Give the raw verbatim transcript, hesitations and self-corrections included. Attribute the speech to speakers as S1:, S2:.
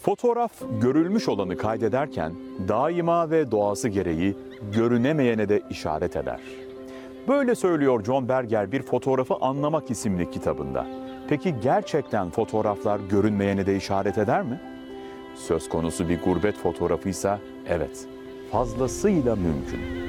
S1: Fotoğraf görülmüş olanı kaydederken daima ve doğası gereği görünemeyene de işaret eder. Böyle söylüyor John Berger bir Fotoğrafı Anlamak isimli kitabında. Peki gerçekten fotoğraflar görünmeyene de işaret eder mi? Söz konusu bir gurbet fotoğrafıysa evet, fazlasıyla mümkün.